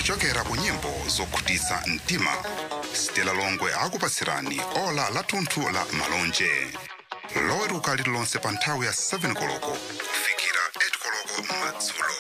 kuchokera ku nyimbo zokhutitsa mtima. Stella Longwe akupatsirani ola lathunthu la malonje loweruka lililonse pa nthawi ya 7 koloko kufikira 8 koloko madzulo.